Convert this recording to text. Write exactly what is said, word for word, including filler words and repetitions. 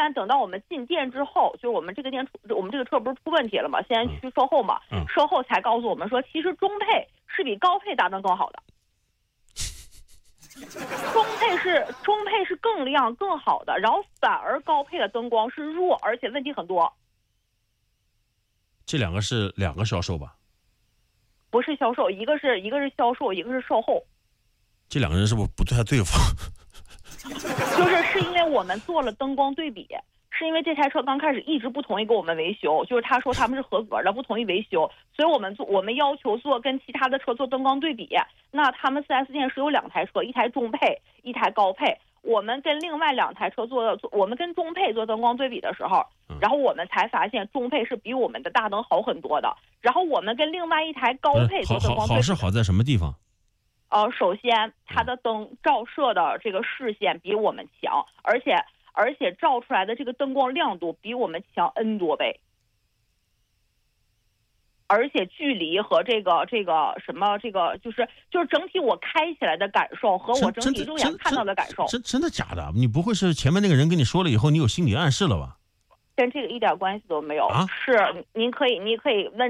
但等到我们进店之后，就是我们这个店出，我们这个车不是出问题了吗？现在去售后嘛， 嗯、 售后才告诉我们说，其实中配是比高配大灯更好的。中配是中配是更亮更好的，然后反而高配的灯光是弱，而且问题很多。 这两个是两个销售吧？ 不是销售，一个是一个是销售，一个是售后。 这两个人是不是不太对付？ 就是是因为我们做了灯光对比，是因为这台车刚开始一直不同意给我们维修，就是他说他们是合格的，不同意维修，所以我们做我们要求做跟其他的车做灯光对比。那他们 四 S 店是有两台车，一台中配，一台高配。我们跟另外两台车做，我们跟中配做灯光对比的时候，然后我们才发现中配是比我们的大灯好很多的。然后我们跟另外一台高配做灯光对比， 好是好在什么地方？ 呃，首先它的灯照射的这个视线比我们强，而且而且照出来的这个灯光亮度比我们强 N 多倍。而且距离和这个这个什么这个就是就是整体我开起来的感受和我整体肉眼看到的感受， 真真的假的？你不会是前面那个人跟你说了以后，你有心理暗示了吧？ 跟这个一点关系都没有。 啊、 是您可以，您可以问